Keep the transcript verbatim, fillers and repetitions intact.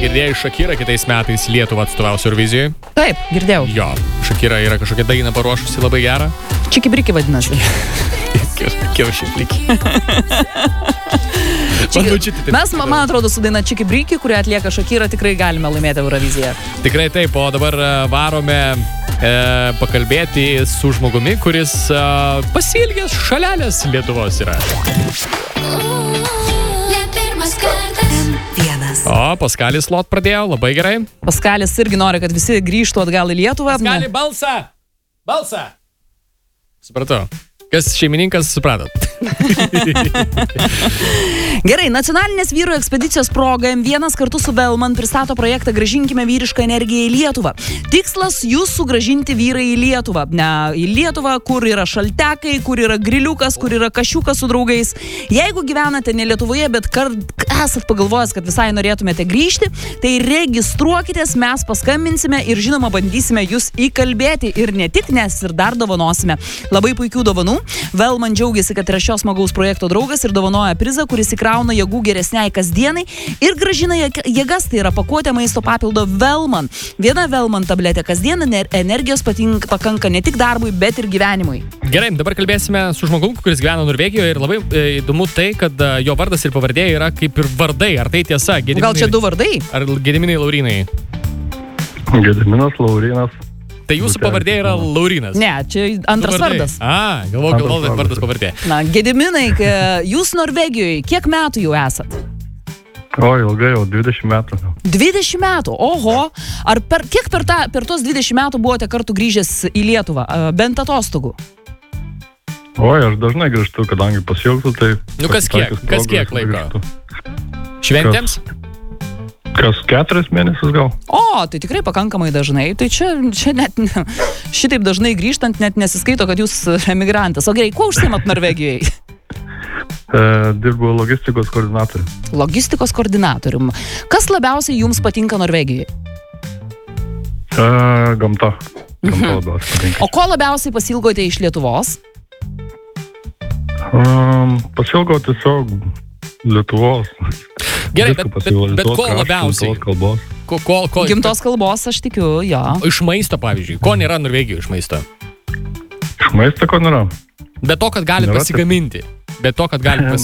girdėjai, Shakira kitais metais Lietuvą atstovaus Eurovizijoje? Taip, girdėjau. Jo, Shakira yra kažkokia dainą paruošusi labai gerą. Čiki-briki vadinasi. Kiaušikliki. Mes, man atrodo, su daina Čiki-briki, kurią atlieka Shakira, tikrai galime laimėti Euroviziją. Tikrai taip, o dabar varome e, pakalbėti su žmogumi, kuris e, pasiilgęs šalelės Lietuvos yra. O, Paskalis lot pradėjo, labai gerai. Paskalis irgi nori, kad visi grįžtų atgal į Lietuvą. Paskali, balsą! Balsą! Supratau. Kas šeimininkas, supratot. Gerai, nacionalinės vyrų ekspedicijos proga M vienas kartu su Velman pristato projektą Grąžinkime vyrišką energiją į Lietuvą. Tikslas jūs sugrąžinti vyrai į Lietuvą. Ne, į Lietuvą, kur yra šaltekai, kur yra griliukas, kur yra kašiukas su draugais. Jeigu gyvenate ne Lietuvoje, bet kart esat pagalvojęs, kad visai norėtumėte grįžti, tai registruokitės, mes paskambinsime ir žinoma bandysime jūs įkalbėti ir ne tik, nes ir dar dovanosime labai puikių dovanų. Velman džiaugiasi, kad yra šios smagaus projekto draugas ir dovanoja prizą, kuris įkrauna jėgų geresniai kasdienai ir grąžina jėgas, tai yra pakuotė maisto papildo Velman. Viena Velman tabletė kasdien energijos patink, pakanka ne tik darbui, bet ir gyvenimui. Gerai, dabar kalbėsime su žmogum, kuris gyvena Norvegijoje ir labai e, įdomu tai, kad jo vardas ir pavardė yra kaip ir vardai. Ar tai tiesa? Gediminai, gal čia du vardai? Ar Gediminai Laurynai? Gediminas Laurynas. Tai jūsų pavardė yra Laurinas? Ne, čia antras vardas. A, galvoju, galvoju, vardas pavardė. Na, Gediminai, jūs Norvegijoje kiek metų jau esat? O, ilgai jau, dvidešimt metų. dvidešimt metų, oho. Ar per, kiek per, ta, per tos dvidešimt metų buvote kartu grįžęs į Lietuvą, bent atostogų? Oi, aš dažnai grįžtu, kadangi pasiilgstu, tai... Nu, kas kiek, kas kiek laiko? Šventėms? Kas keturis mėnesius gal. O, tai tikrai pakankamai dažnai. Tai čia, čia net šitaip dažnai grįžtant net nesiskaito, kad jūs emigrantas. O gerai, kuo užsiimat Norvegijoje? E, dirbu logistikos koordinatorium. Logistikos koordinatorium. Kas labiausiai jums patinka Norvegijoje? E, gamta. Gamta labiausiai patinka. O ko labiausiai pasilgote iš Lietuvos? Um, pasilgau tiesiog Lietuvos. Gerai, bet, bet, bet ko labiausiai? Ko, ko, ko, Gimtos kalbos, aš tikiu, jo. Iš maisto, pavyzdžiui. Ko nėra Norvegijoje iš maisto? Iš maisto ko nėra? Be to, kad galit nėra pasigaminti. Be to, kad galit pasigaminti.